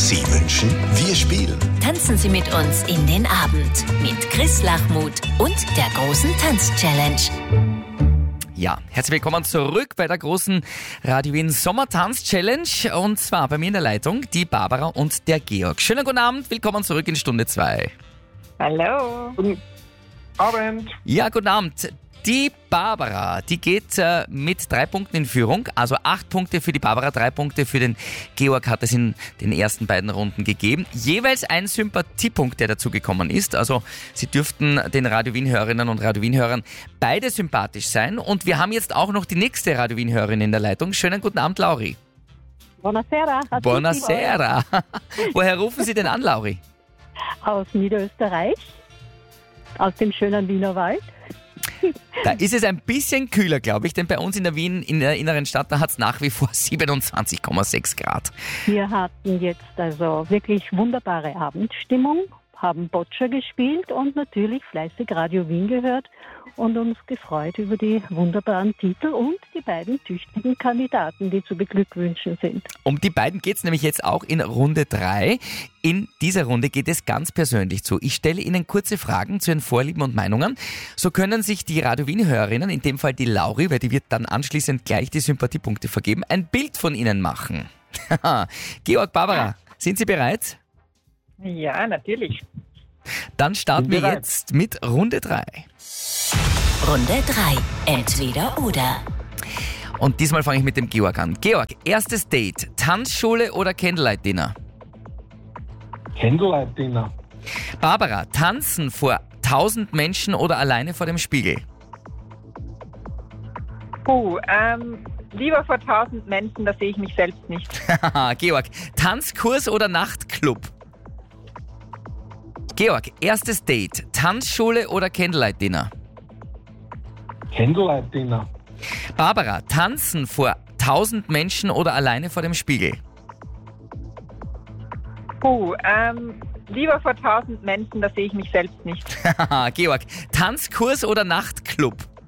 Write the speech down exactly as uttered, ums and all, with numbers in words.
Sie wünschen, wir spielen. Tanzen Sie mit uns in den Abend mit Chris Lachmuth und der großen Tanz-Challenge. Ja, herzlich willkommen zurück bei der großen Radio Wien Sommertanz-Challenge. Und zwar bei mir in der Leitung die Barbara und der Georg. Schönen guten Abend, willkommen zurück in Stunde zwei. Hallo. Guten Abend. Ja, guten Abend. Die Barbara, die geht äh, mit drei Punkten in Führung, also acht Punkte für die Barbara, drei Punkte für den Georg hat es in den ersten beiden Runden gegeben. Jeweils ein Sympathiepunkt, der dazu gekommen ist. Also Sie dürften den Radio Wien-Hörerinnen und Radio Wien-Hörern beide sympathisch sein. Und wir haben jetzt auch noch die nächste Radio Wien-Hörerin in der Leitung. Schönen guten Abend, Lauri. Buonasera. Buonasera. Woher rufen Sie denn an, Lauri? Aus Niederösterreich, aus dem schönen Wiener Wald. Da ist es ein bisschen kühler, glaube ich, denn bei uns in der Wien, in der inneren Stadt, da hat es nach wie vor siebenundzwanzig Komma sechs Grad. Wir hatten jetzt also wirklich wunderbare Abendstimmung, haben Boccia gespielt und natürlich fleißig Radio Wien gehört und uns gefreut über die wunderbaren Titel und die beiden tüchtigen Kandidaten, die zu beglückwünschen sind. Um die beiden geht es nämlich jetzt auch in Runde drei. In dieser Runde geht es ganz persönlich zu. Ich stelle Ihnen kurze Fragen zu Ihren Vorlieben und Meinungen. So können sich die Radio Wien-Hörerinnen, in dem Fall die Lauri, weil die wird dann anschließend gleich die Sympathiepunkte vergeben, ein Bild von Ihnen machen. Georg, Barbara, sind Sie bereit? Ja, natürlich. Dann starten wir jetzt mit Runde drei. Runde drei. Entweder oder. Und diesmal fange ich mit dem Georg an. Georg, erstes Date, Tanzschule oder Candlelight Dinner? Candlelight Dinner. Barbara, tanzen vor tausend Menschen oder alleine vor dem Spiegel? Puh, ähm, lieber vor tausend Menschen, da sehe ich mich selbst nicht. Georg, Tanzkurs oder Nachtclub? Georg, erstes Date, Tanzschule oder Candlelight Dinner? Candlelight Dinner. Barbara, tanzen vor tausend Menschen oder alleine vor dem Spiegel? Puh, ähm, lieber vor tausend Menschen, da sehe ich mich selbst nicht. Georg, Tanzkurs oder Nachtclub?